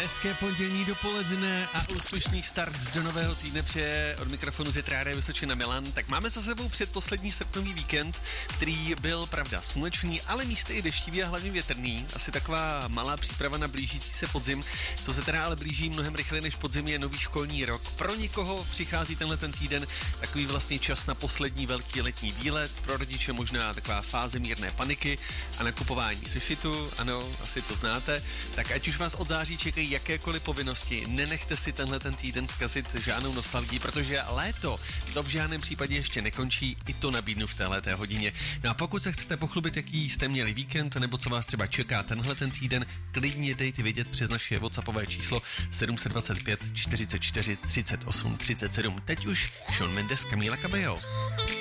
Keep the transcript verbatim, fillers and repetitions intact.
Hezké pondělní dopoledne a úspěšný start do nového týdne přeje od mikrofonu z Rádia Vysočina Milan. Tak máme za sebou předposlední srpnový víkend, který byl, pravda, slunečný, ale místy i deštivý a hlavně větrný. Asi taková malá příprava na blížící se podzim. Co se teda ale blíží mnohem rychleji než podzim, je nový školní rok. Pro někoho přichází tenhle ten týden takový vlastně čas na poslední velký letní výlet, pro rodiče možná taková fáze mírné paniky a nakupování sešitu. Ano, asi to znáte. Tak ať už vás od září čekají jakékoliv povinnosti, nenechte si tenhle ten týden zkazit žádnou nostalgii, protože léto to v žádném případě ještě nekončí, i to nabídnu v téhleté hodině. No a pokud se chcete pochlubit, jaký jste měli víkend, nebo co vás třeba čeká tenhle ten týden, klidně dejte vědět přes naše WhatsAppové číslo sedm set dvacet pět čtyřicet čtyři třicet osm třicet sedm. Teď už Shawn Mendes, Camila Cabello.